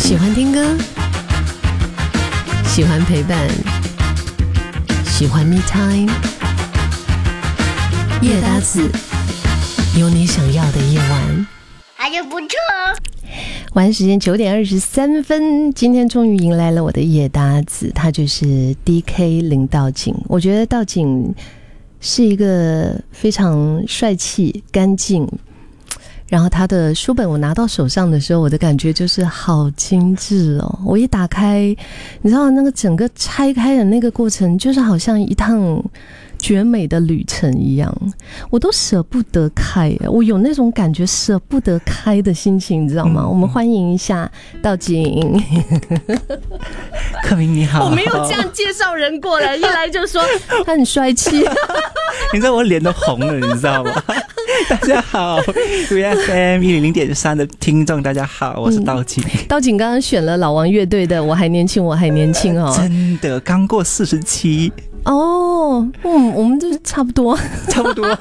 喜欢听歌，喜欢陪伴，喜欢 me time。夜搭子，有你想要的夜晚， 还是不错。 晚安时间9:23，今天终于迎来了我的夜搭子，他就是 DK 林道景。我觉得道景是一个非常帅气、干净。然后他的书本我拿到手上的时候，我的感觉就是好精致哦！我一打开，你知道那个整个拆开的那个过程，就是好像一趟绝美的旅程一样，我都舍不得开，我有那种感觉舍不得开的心情，你知道吗？我们欢迎一下道景。 克明你好。 我没有这样介绍人过来，一来就说他很帅气。 你知道我脸都红了，你知道吗？大家好 ，VFM 100.3的听众，大家好，我是道景。 道景刚刚选了老王乐队的《我还年轻，我还年轻》哦， 真的刚过47 哦，我们就差不多， 差不多。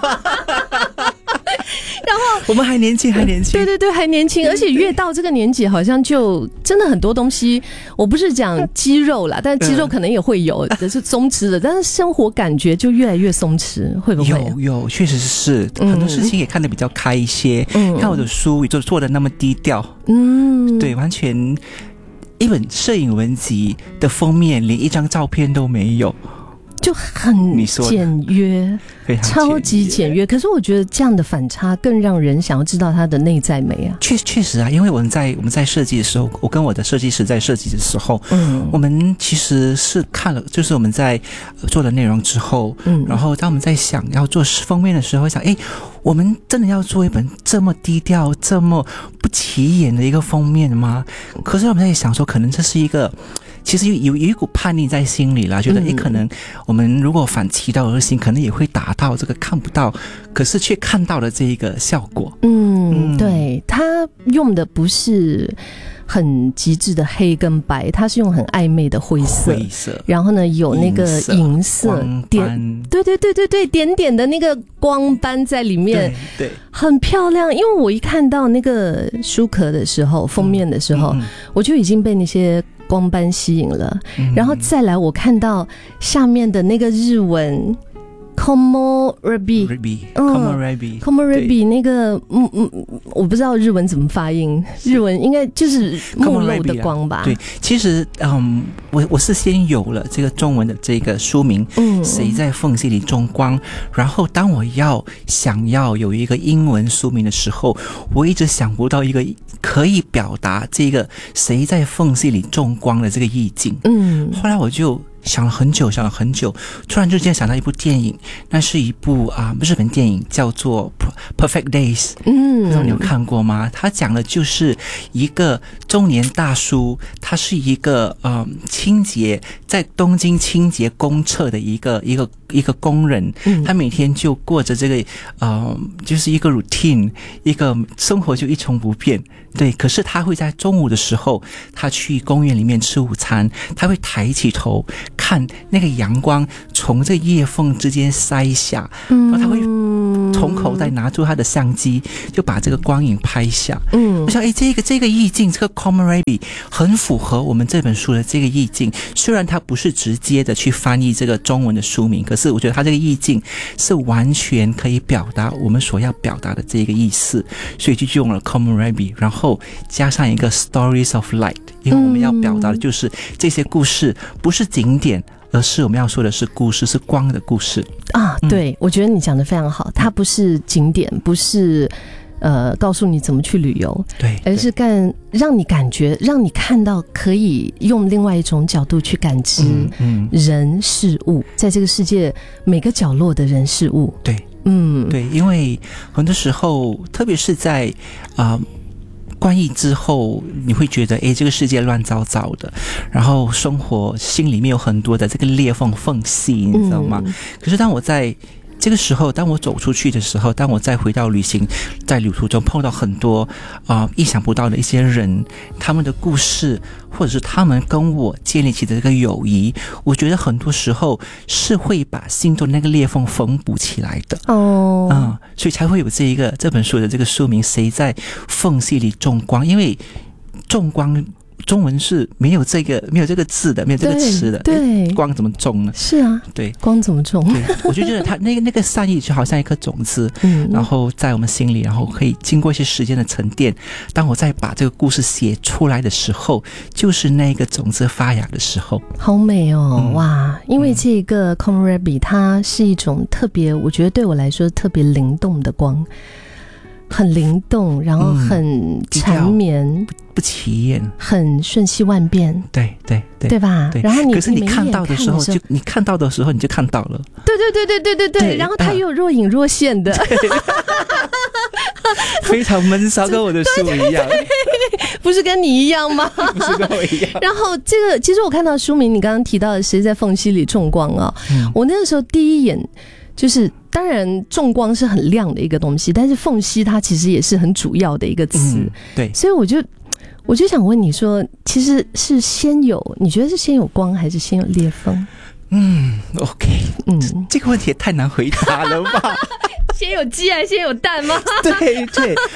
然后我们还年轻，还年轻， 对对对，还年轻，而且越到这个年纪，好像就真的很多东西，我不是讲肌肉啦，但肌肉可能也会有，是松弛的，但是生活感觉就越来越松弛，会不会？ 有，确实是，很多事情也看得比较开一些。看我的书也就做得那么低调，对，完全一本摄影文集的封面连一张照片都没有。 就很简约，超级简约。可是我觉得这样的反差更让人想要知道它的内在美啊。 确实啊，因为我们在设计的时候，我跟我的设计师在设计的时候，我们其实是看了，就是我们在做了内容之后，然后当我们在想要做封面的时候，想，我们真的要做一本这么低调、这么不起眼的一个封面吗？可是我们在想说，可能这是一个。其实有一股叛逆在心里啦，觉得可能我们如果反其道而行，可能也会达到这个看不到，可是却看到的这一个效果。 对，他用的不是很极致的黑跟白，它是用很暧昧的灰色，然后呢有那个银色点，对，点点的那个光斑在里面，对，很漂亮。因为我一看到那个书壳的时候，封面的时候，我就已经被那些光斑吸引了，然后再来我看到下面的那个日文 Komorebi Komorebi 那个我不知道日文怎么发音，日文应该就是目露的光吧。 对，其实我是先有了这个中文的这个书名，谁在缝隙里种光，然后当我想要有一个英文书名的时候，我一直想不到一个可以表达这个谁在缝隙里种光的这个意境。后来我就想了很久，突然之间想到一部电影，那是一部日本电影，叫做 Perfect Days。不知道你有看过吗？他讲的就是一个中年大叔，他是一个在东京清洁公厕的一个工人，他每天就过着这个就是一个 routine， 一个生活就一成不变。对，可是他会在中午的时候，他去公园里面吃午餐，他会抬起头看那个阳光从这叶缝之间筛下，然后他会从口袋拿出他的相机，就把这个光影拍下。我想这个意境，这个 Komorebi 很符合我们这本书的这个意境。虽然它不是直接的去翻译这个中文的书名，可是我觉得它这个意境是完全可以表达我们所要表达的这个意思，所以就用了 Komorebi， 然后加上一个 Stories of Light， 因为我们要表达的就是这些故事不是景点，而是我们要说的是故事，是光的故事啊。对，我觉得你讲得非常好，它不是景点，不是告诉你怎么去旅游，对，而是让你感觉，让你看到可以用另外一种角度去感知人事物，在这个世界每个角落的人事物。 对，对，因为很多时候，特别是在关疫之后，你会觉得这个世界乱糟糟的，然后生活心里面有很多的这个裂缝隙，你知道吗？可是当我在这个时候，当我走出去的时候，当我再回到旅行，在旅途中碰到很多意想不到的一些人，他们的故事，或者是他们跟我建立起的这个友谊，我觉得很多时候是会把心中那个裂缝缝补起来的。所以才会有这本书的这个书名，谁在缝隙里种光。因为种光中文是没有这个字的，没有这个词的， 对， 光怎么种呢？ 是啊， 对， 光怎么种？ 对，我就觉得他那个善意就好像一颗种子，然后在我们心里，然后可以经过一些时间的沉淀，当我再把这个故事写出来的时候，就是那个种子发芽的时候。 好美哦，哇！因为这个 Kohlrabi 它是一种特别，我觉得对我来说特别灵动的光。很灵动，然后很缠绵， 不起眼， 很瞬息万变， 对吧？ 对， 然后可是你看到的时候，你看到的时候你就看到了， 对，然后它又若隐若现的， 非常闷骚，跟我的书一样， 不是跟你一样吗？ 不是跟我一样。 然后这个，其实我看到书名，你刚刚提到的谁在缝隙里种光啊？我那个时候第一眼就是。当然种光是很亮的一个东西，但是缝隙它其实也是很主要的一个词， 对， 所以我就想问你说，其实是你觉得是先有光还是先有裂缝 ？OK， 这个问题也太难回答了吧？ 先有鸡还是先有蛋吗？ 对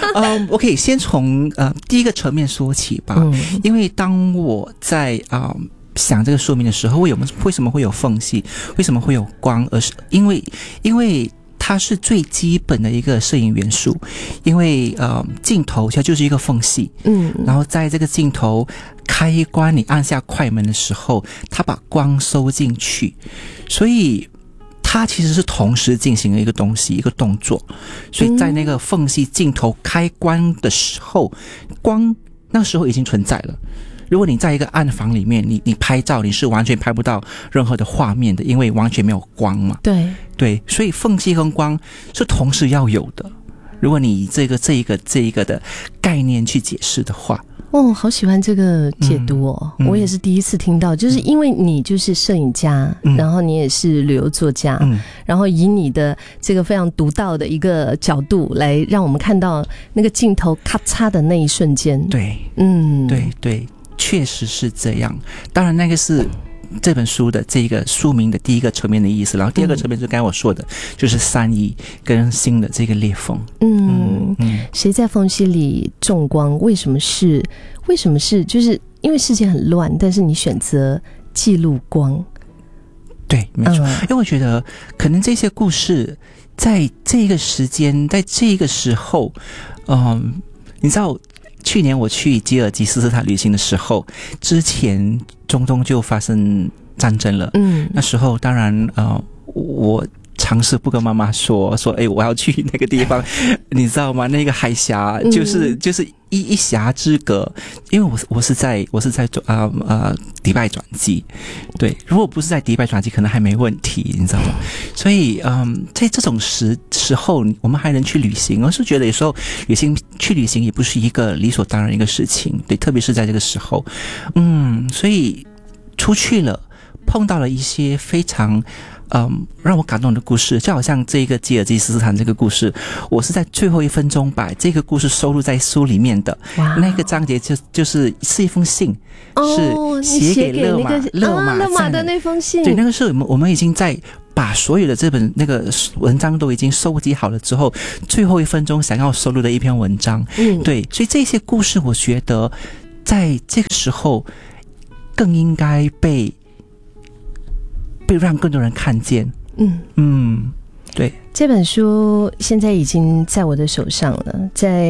，OK， 先从第一个层面说起吧，因为当我在想这个说明的时候，为什么会有缝隙？为什么会有光？而是因为它是最基本的一个摄影元素。因为镜头它就是一个缝隙，然后在这个镜头开关你按下快门的时候，它把光收进去，所以它其实是同时进行的一个东西，一个动作。所以在那个缝隙镜头开关的时候，光那时候已经存在了。如果你在一个暗房里面，你拍照，你是完全拍不到任何的画面的，因为完全没有光嘛。对，所以缝隙跟光是同时要有的。如果你以这一个的概念去解释的话， 好喜欢这个解读哦！我也是第一次听到，就是因为你就是摄影家，然后你也是旅游作家，然后以你的这个非常独到的一个角度来让我们看到那个镜头咔嚓的那一瞬间。 对，对。确实是这样，当然那个是这本书的这个书名的第一个层面的意思，然后第二个层面就刚才我说的，就是善意跟新的这个裂缝。谁在缝隙里种光？为什么是？就是因为世界很乱，但是你选择记录光。 对，没错。因为我觉得可能这些故事在这个时间，在这个时候，你知道。去年我去吉尔吉斯斯坦旅行的时候，之前中东就发生战争了。那时候当然我尝试不跟妈妈说我要去那个地方，你知道吗？那个海峡就是一峡之隔，因为我是在迪拜转机，对，如果不是在迪拜转机，可能还没问题，你知道吗？所以在这种时候，我们还能去旅行，我是觉得有时候去旅行也不是一个理所当然一个事情，对，特别是在这个时候，所以出去了，碰到了一些非常。让我感动的故事，就好像这个吉尔吉斯斯坦这个故事，我是在最后1分钟把这个故事收录在书里面的。那个章节就是一封信，是写给勒马的那封信。 对，那个是我们已经在把所有的这本那个文章都已经收集好了之后，最后1分钟想要收录的一篇文章。对，所以这些故事，我觉得在这个时候更应该被让更多人看见。对， 这本书现在已经在我的手上了，在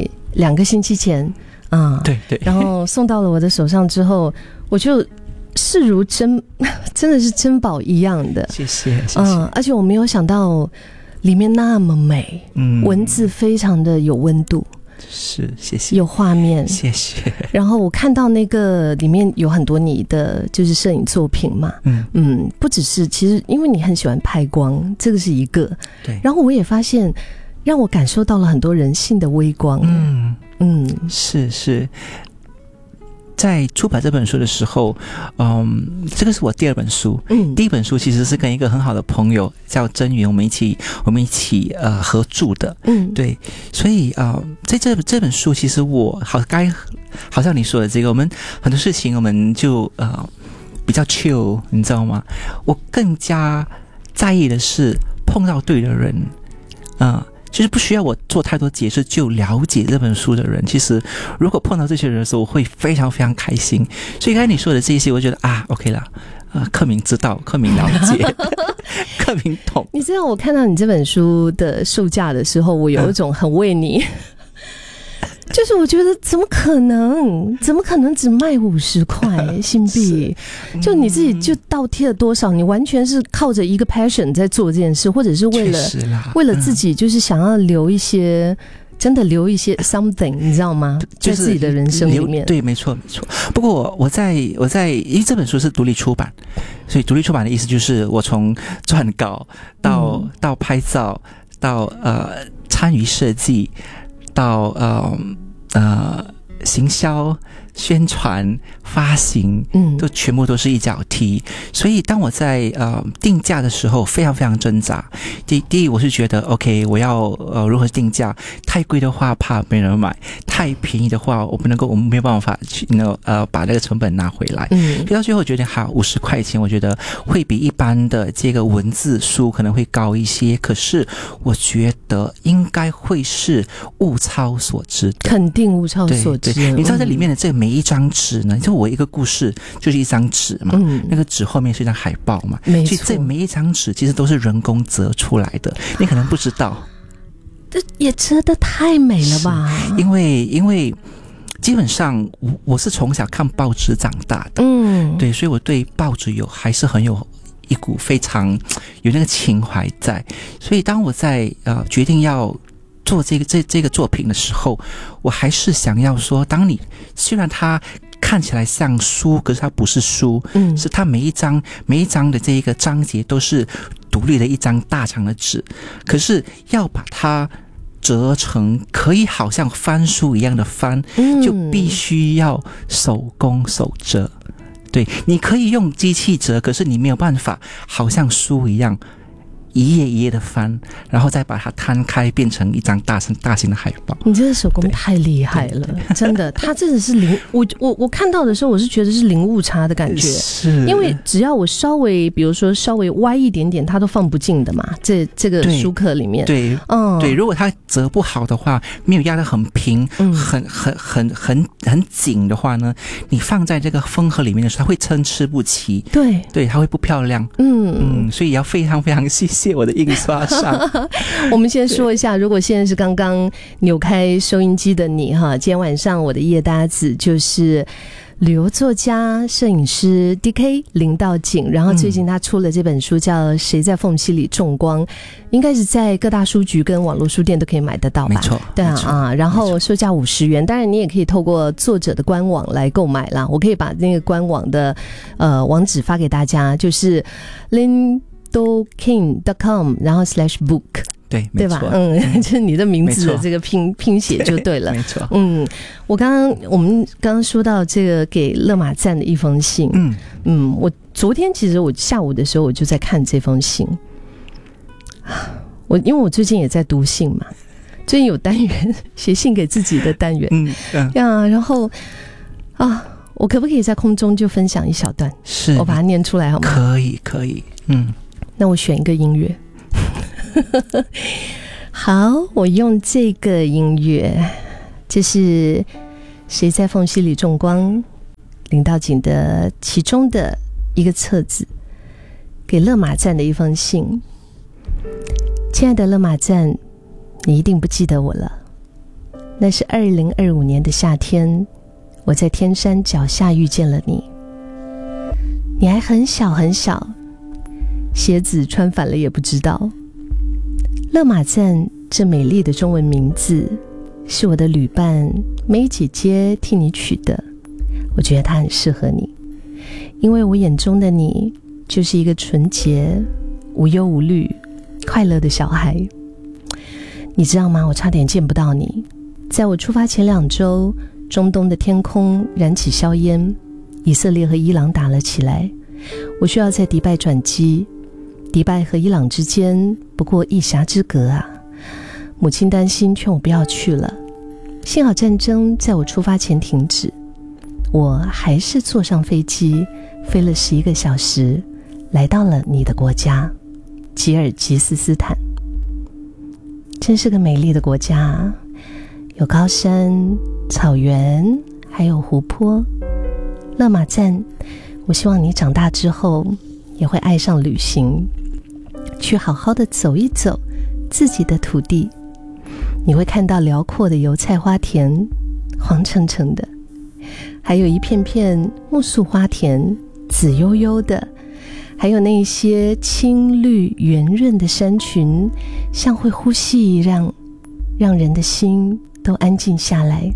2个星期前对， 然后送到了我的手上之后，我就视如真的是珍宝一样的。 谢谢。 而且我没有想到里面那么美，文字非常的有温度。 是，谢谢。 有画面， 谢谢。 然后我看到那个里面有很多你的就是摄影作品嘛，不只是，其实因为你很喜欢拍光，这个是一个。 对。 然后我也发现，让我感受到了很多人性的微光。 是。在出版这本书的时候，这个是我第2本书。第1本书其实是跟一个很好的朋友叫真云，我们一起合著的。对，所以在这本书，其实我好像你说的这个，我们很多事情我们就比较 chill， 你知道吗？我更加在意的是碰到对的人， 就是不需要我做太多解释就了解这本书的人，其实如果碰到这些人的时候，我会非常非常开心。所以刚才你说的这些，我觉得OK 了，克明知道，克明了解，克明懂。 你知道我看到你这本书的售价的时候，我有一种很为你。就是我觉得怎么可能只卖50块新币？就你自己就倒贴了多少？你完全是靠着一个 passion 在做这件事，或者是为了自己就是想要留一些嗯 something， 你知道吗？在自己的人生里面。 对，没错没错。不过我在因为这本书是独立出版，所以独立出版的意思就是我从撰稿到拍照到参与设计到行销、宣传、发行，都全部都是一脚踢。所以当我在定价的时候，非常非常挣扎。第一，我是觉得 OK， 我要如何定价？太贵的话怕没人买，太便宜的话我们没有办法去把那个成本拿回来。所以到最后觉得好50块钱，我觉得会比一般的这个文字书可能会高一些，可是我觉得应该会是物超所值的， 肯定物超所值。 对，你知道这里面的这个每一张纸呢，你知道我一个故事就是一张纸嘛，那个纸后面是一张海报嘛，所以这每一张纸其实都是人工折出来的，你可能不知道。 这也折得太美了吧？ 因为基本上我是从小看报纸长大的，对，所以我对报纸还是很有一股非常有那个情怀在。所以当我在决定要做这个作品的时候，我还是想要说，虽然它看起来像书，可是它不是书，是它每一张的这一个章节都是独立的一张大长的纸，可是要把它折成可以好像翻书一样的翻，就必须要手工手折。对，你可以用机器折，可是你没有办法好像书一样一页一页的翻，然后再把它摊开变成一张大型的海报。 你这个手工太厉害了，真的，它真的是我看到的时候，我是觉得是零误差的感觉，是因为只要我比如说稍微歪一点点，它都放不进的嘛。这个书壳里面， 对，如果它折不好的话，没有压得很平，很紧的话呢，你放在这个封盒里面的时候，它会参差不齐，对，它会不漂亮，所以要非常非常细心。谢我的印刷商。 我们先说一下，如果现在是刚刚扭开收音机的你哈，今天晚上我的夜搭子就是旅游作家、摄影师 DK 林道景，然后最近他出了这本书叫《谁在缝隙里种光》，应该是在各大书局跟网络书店都可以买得到吧？ 没错， 对啊，然后售价50元，当然你也可以透过作者的官网来购买啦。我可以把那个官网的网址发给大家，就是 lindoking.com 然后 /book。对吧？就是你的名字的这个拼写就对了。 没错。 我们刚刚说到这个给勒马赞的一封信。我昨天其实我下午的时候我就在看这封信。因为我最近也在读信嘛，最近有单元写信给自己的单元。然后我可不可以在空中就分享一小段？ 是， 我把它念出来好吗？ 可以。 那我选一个音乐。好，我用这个音乐，这是谁在缝隙里种光林道景的其中的一个册子，给勒马赞的一封信。亲爱的勒马赞，你一定不记得我了，那是2025年的夏天，我在天山脚下遇见了你，你还很小很小，鞋子穿反了也不知道。勒马赞这美丽的中文名字是我的旅伴梅姐姐替你取的，我觉得它很适合你，因为我眼中的你就是一个纯洁、无忧无虑、快乐的小孩。你知道吗？我差点见不到你。在我出发前2周，中东的天空燃起硝烟，以色列和伊朗打了起来，我需要在迪拜转机。迪拜和伊朗之间不过一峡之隔啊！母亲担心，劝我不要去了。幸好战争在我出发前停止，我还是坐上飞机，飞了11个小时，来到了你的国家吉尔吉斯斯坦。 真是个美丽的国家，有高山、草原，还有湖泊。勒马赞，我希望你长大之后也会爱上旅行，去好好的走一走自己的土地。你会看到辽阔的油菜花田，黄澄澄的，还有一片片木树花田，紫悠悠的，还有那些青绿圆润的山群，像会呼吸一样，让人的心都安静下来。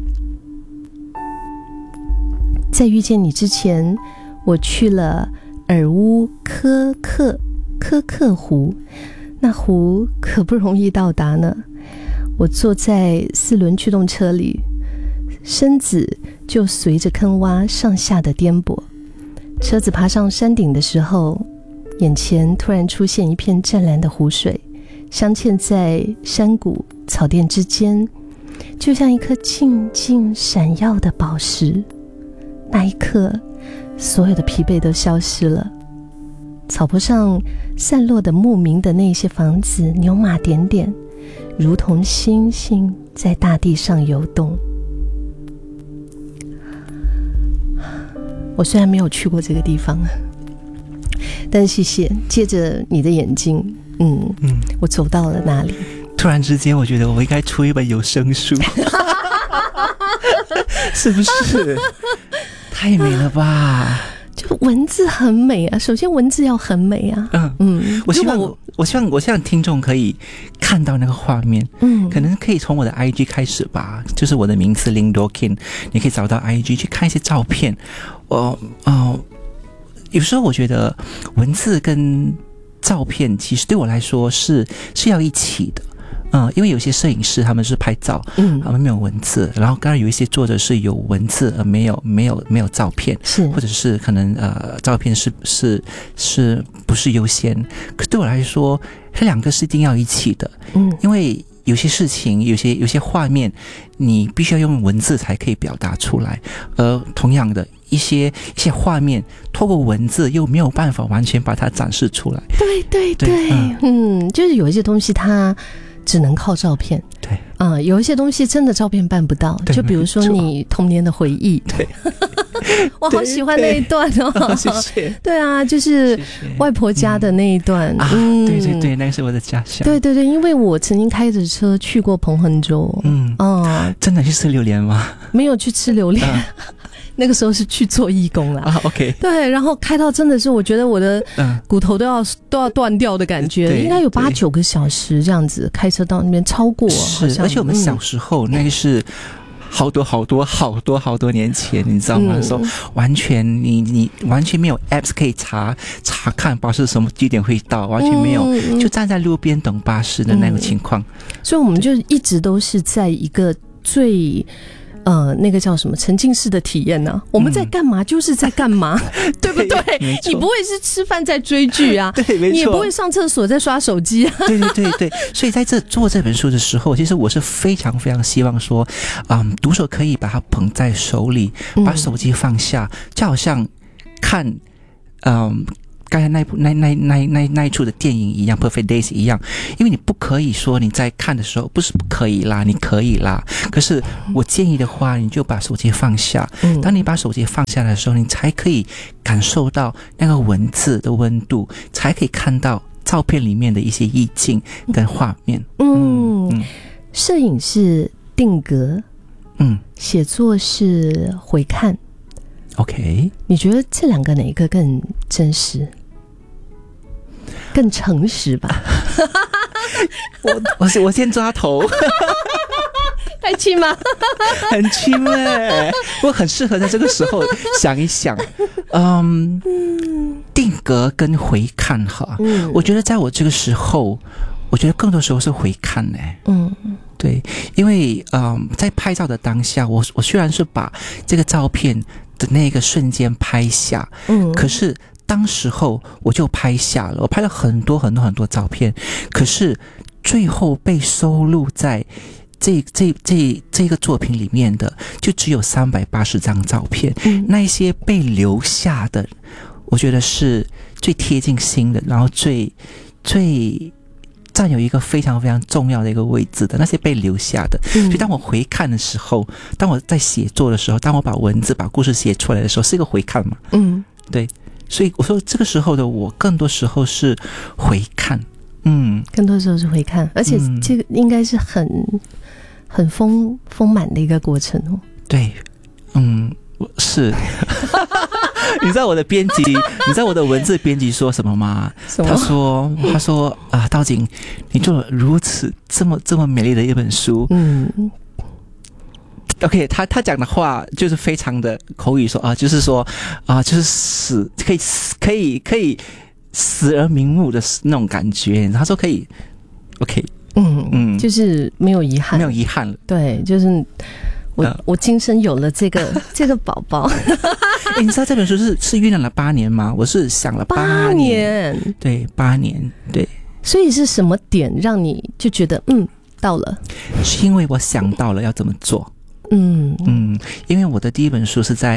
在遇见你之前，我去了尔乌科克湖，那湖可不容易到达呢。我坐在4轮驱动车里，身子就随着坑洼上下的颠簸。车子爬上山顶的时候，眼前突然出现一片湛蓝的湖水，镶嵌在山谷草甸之间，就像一颗静静闪耀的宝石。那一刻，所有的疲惫都消失了。草坡上散落的牧民的那些房子，牛马点点，如同星星在大地上游动。我虽然没有去过这个地方，但谢谢借着你的眼睛，我走到了那里。 突然之间我觉得我应该出一本有声书是不是？太美了吧， 就文字很美啊，首先文字要很美啊。 我希望听众可以看到那个画面，可能可以从我的 IG 开始吧，就是我的名字 Lindo King， 你可以找到 IG 去看一些照片。有时候我觉得文字跟照片其实对我来说是要一起的。因为有些摄影师他们是拍照，他们没有文字，然后当然有一些作者是有文字而没有照片，是或者是可能照片是不是优先？可对我来说，这两个是一定要一起的，因为有些事情，有些画面，你必须要用文字才可以表达出来，而同样的一些画面，透过文字又没有办法完全把它展示出来。 对，就是有一些东西它只能靠照片，对，有一些东西真的照片办不到，就比如说你童年的回忆，对，我好喜欢那一段哦，谢谢。对啊，就是外婆家的那一段， 对，那个是我的家乡。 对，因为我曾经开着车去过彭亨州， 真的去吃榴莲吗？ 没有去吃榴莲。那个时候是去做义工啦 ，OK， 对，然后开到真的是我觉得我的骨头都要断掉的感觉，应该有8-9个小时这样子开车到那边，超过是，而且我们小时候那个是好多年前，你知道吗？说完全你完全没有 apps 可以查看巴士什么几点会到，完全没有，就站在路边等巴士的那个情况， 所以我们就一直都是在一个最那个叫什么沉浸式的体验呢？我们在干嘛就是在干嘛，对不对？你不会是吃饭在追剧啊， 对，没错， 你也不会上厕所在刷手机啊。 对，所以在做这本书的时候，其实我是非常非常希望说，读者可以把它捧在手里，把手机放下，就好像看刚才那一出的电影一样 Perfect Days 一样，因为你不可以说你在看的时候不是不可以啦，你可以啦，可是我建议的话，你就把手机放下，当你把手机放下的时候，你才可以感受到那个文字的温度，才可以看到照片里面的一些意境跟画面。 摄影是定格，写作是回看。 OK， 你觉得这两个哪一个更真实、更诚实吧？ 我先抓头， 太轻吗？ 很轻欸，不过很适合在这个时候想一想。定格跟回看哈，我觉得在我这个时候，我觉得更多时候是回看呢。对，因为在拍照的当下，我虽然是把这个照片的那个瞬间拍下，可是当时候我就拍下了，我拍了很多照片，可是最后被收录在这个作品里面的就只有380张照片，那一些被留下的，我觉得是最贴近心的，然后最占有一个非常非常重要的一个位置的，那些被留下的。所以当我回看的时候，当我在写作的时候，当我把文字把故事写出来的时候，是一个回看嘛。对，所以我说这个时候的我更多时候是回看。 更多时候是回看，而且这个应该是很丰满的一个过程哦。 对，是。你知道我的编辑，你知道我的文字编辑说什么吗？他说啊，道景，你做了如此这么美丽的一本书。OK， 他讲的话就是非常的口语说啊，就是说啊，就是可以死而瞑目的那种感觉。他说可以 ，OK， 就是没有遗憾， 没有遗憾了。对， 就是我今生有了这个宝宝。 你知道这本书是酝酿了8年吗？我是想了8年，对，8年，对。 所以是什么点让你就觉得到了？ 是因为我想到了要怎么做。因为我的第一本书是在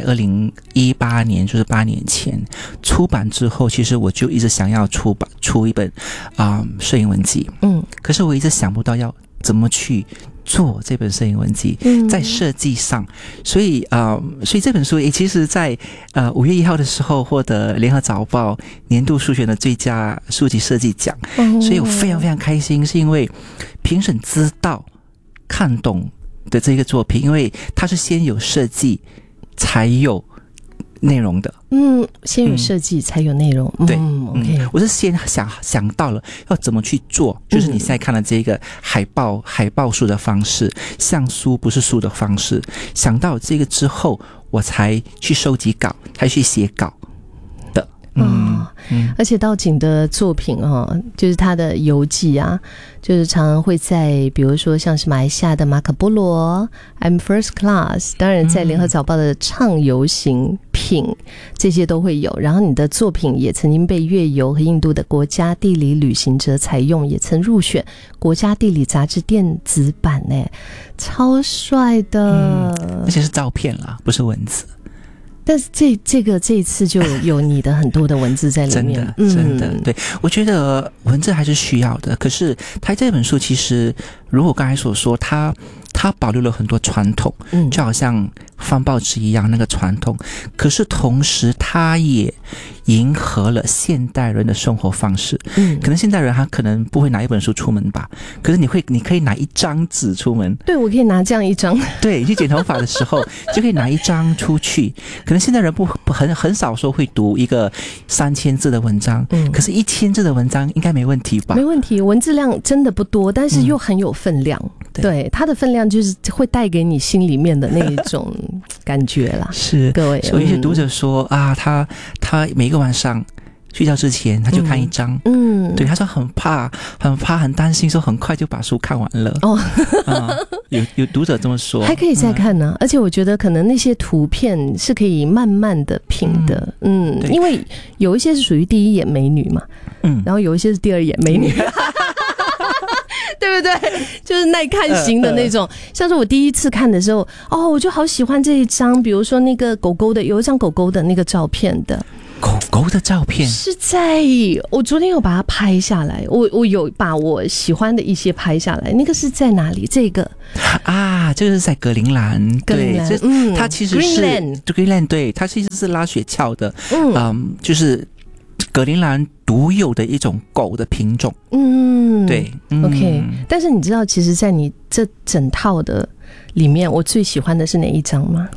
2018年，就是8年前出版之后，其实我就一直想要出一本摄影文集。可是我一直想不到要怎么去做这本摄影文集，在设计上，所以这本书也其实在5月1号的时候获得联合早报年度书选的最佳书籍设计奖，所以我非常非常开心，是因为评审知道看懂的这个作品，因为它是先有设计才有内容的。 先有设计才有内容。 对 ，OK， 我是先想到了要怎么去做，就是你现在看的这个海报书的方式，像书不是书的方式。想到这个之后，我才去收集稿，才去写稿的。 而且道景的作品就是他的游记啊，就是常常会在比如说像是马来西亚的马可波罗 I'm First Class， 当然在联合早报的畅游行品这些都会有。然后你的作品也曾经被越游和印度的国家地理旅行者采用，也曾入选国家地理杂志电子版，超帅的。 而且是照片啦，不是文字。 但是这一次就有你的很多的文字在里面。 真的，对，我觉得文字还是需要的。可是他这本书其实如果刚才所说，他保留了很多传统，就好像翻报纸一样那个传统，可是同时他也迎合了现代人的生活方式。可能现代人他可能不会拿一本书出门吧，可是你可以拿一张纸出门。 对，我可以拿这样一张。对， 你去剪头发的时候就可以拿一张出去。可能现代人很少说会读一个3000字的文章，可是1000字的文章应该没问题吧？没问题，文字量真的不多，但是又很有分量。对，它的分量就是会带给你心里面的那一种感觉啦。 是， 各位， 所以有些读者说他每个晚上睡觉之前他就看一章。对，他说很怕很担心说很快就把书看完了。有读者这么说。还可以再看呢。而且我觉得可能那些图片是可以慢慢的品的。因为有一些是属于第一眼美女嘛，然后有一些是第二眼美女。对不对？就是耐看型的那种。像是我第一次看的时候，我就好喜欢这一张，比如说那个狗狗的，有一张狗狗的那个照片的。 狗狗的照片是在我昨天有把它拍下来，我有把我喜欢的一些拍下来。那个是在哪里？这个这个是在格陵兰。对，它其实是 Greenland， 对，它其实是拉雪橇的。就是格陵兰独有的一种狗的品种。对 ，OK。但是你知道，其实在你这整套的里面，我最喜欢的是哪一张吗？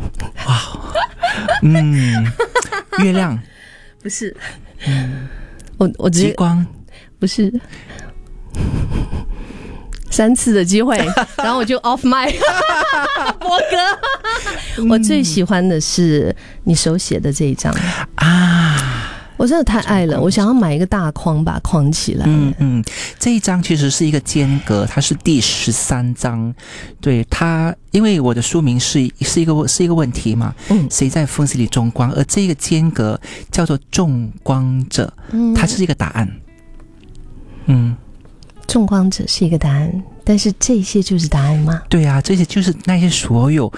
月亮不是。我直接极光不是。3次的机会，然后我就 off my 波哥。我最喜欢的是你手写的这一张我真的太爱了，我想要买一个大框把它框起来。 这一张其实是一个间隔，它是第13章。对，它因为我的书名是一个问题嘛，谁在缝隙里种光，而这个间隔叫做种光者，它是一个答案。 种光者是一个答案，但是这些就是答案吗？ 对啊，这些就是那些所有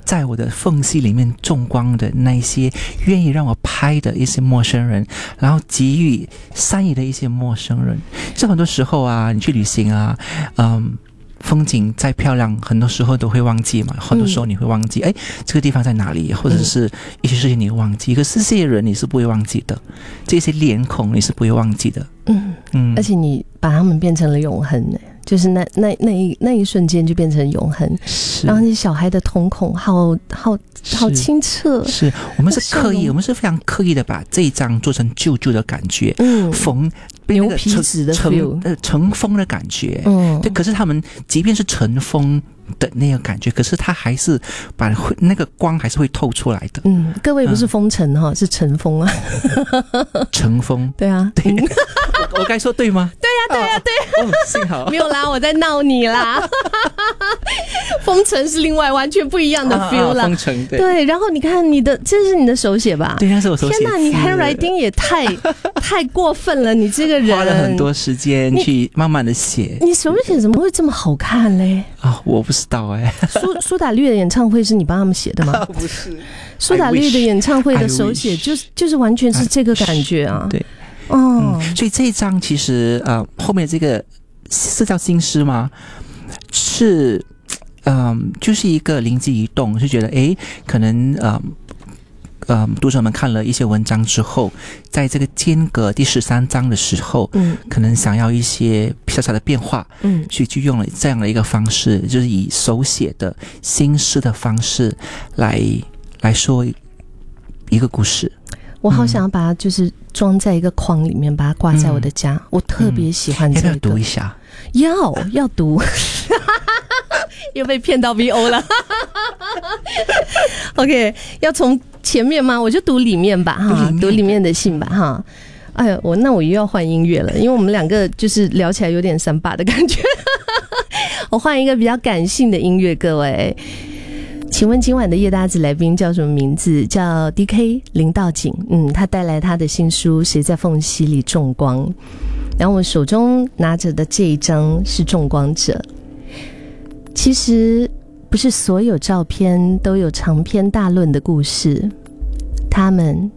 在我的缝隙里面种光的那一些愿意让我拍的一些陌生人，然后给予善意的一些陌生人。就很多时候啊，你去旅行啊，风景再漂亮，很多时候都会忘记嘛。很多时候你会忘记，这个地方在哪里，或者是一些事情你会忘记。可是这些人你是不会忘记的，这些脸孔你是不会忘记的。 而且你把他们变成了永恒，就是那一瞬间就变成永恒。然后你小孩的瞳孔好清澈。是我们是非常刻意的把这一张做成旧的感觉， 牛皮纸的 feel， 尘封的感觉。对，可是他们即便是尘封的那个感觉，可是它还是把那个光还是会透出来的。 各位不是风尘是尘封啊。 尘封。 对啊， 对。我该说对吗？ 对呀。 幸好没有啦，我在闹你啦。风尘是另外完全不一样的 feel 啦。 风尘。 对，然后你看这是你的手写吧？ 对，那是我手写。 天哪，你 handwriting 也太过分了，你这个人花了很多时间去慢慢的写。 你手写怎么会这么好看嘞？ 我不知道苏打绿的演唱会是你帮他们写的吗？ 不是， 苏打绿的演唱会的手写就是完全是这个感觉啊。 对。所以这一张其实后面这个是叫新诗吗？是就是一个灵机一动，就觉得可能读者们看了一些文章之后，在这个间隔第13章的时候，可能想要一些小小的变化，所以就用了这样的一个方式，就是以手写的新诗的方式来说一个故事。 我好想要把它就是装在一个框里面，把它挂在我的家。我特别喜欢这个。 要读一下？ 要读。又被骗到 VO 了。OK， 要从前面吗？我就读里面吧，读里面的信吧，哈。哎呀，我又要换音乐了，因为我们两个就是聊起来有点三八的感觉。我换一个比较感性的音乐，各位。请问今晚的夜搭子来宾叫什么名字？叫 DK 林道景。他带来他的新书《谁在缝隙里种光》，然后我手中拿着的这一张是种光者。其实不是所有照片都有长篇大论的故事，他们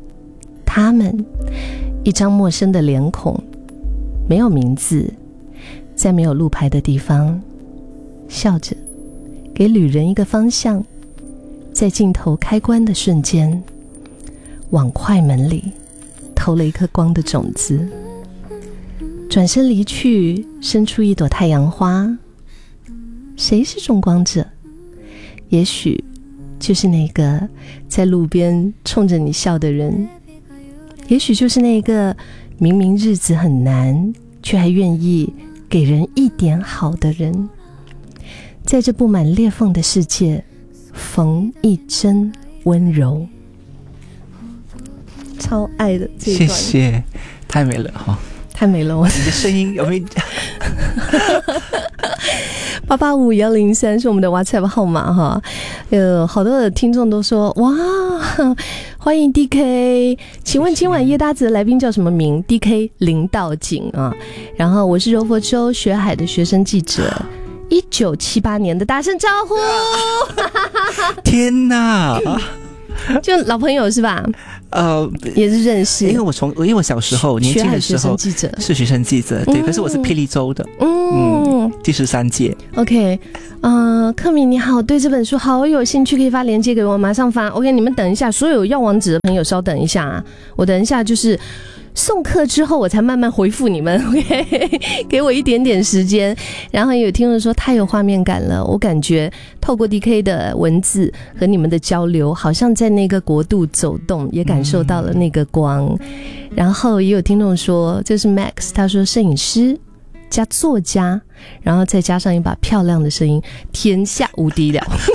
一张陌生的脸孔，没有名字，在没有路牌的地方笑着给旅人一个方向，在镜头开关的瞬间往快门里投了一颗光的种子，转身离去，生出一朵太阳花。谁是种光者？也许就是那个在路边冲着你笑的人，也许就是那个明明日子很难却还愿意给人一点好的人。在这布满裂缝的世界，缝一针温柔。超爱的这一段，谢谢，太美了哈， 太美了！ 你的声音有没有？8851003是我们的 WhatsApp 号码哈，好多的听众都说哇，欢迎 DK， 请问今晚夜搭子的来宾叫什么名 ？DK 林道景啊，然后我是柔佛州学海的学生记者。1978年的，大声招呼！ 天哪！ 就老朋友是吧？也是认识， 因为我小时候年轻的时候是学生记者，对，可是我是霹雳州的，第13届。 OK， 克敏你好，对这本书好有兴趣，可以发链接给我，马上发。OK， 你们等一下，所有要网址的朋友稍等一下啊，我等一下就是送课之后我才慢慢回复你们。OK， 给我一点点时间。然后有听众说太有画面感了，我感觉透过 DK 的文字和你们的交流，好像在那个国度走动，也感受到了那个光。然后也有听众说这是 Max， 他说摄影师加作家，然后再加上一把漂亮的声音，天下无敌了。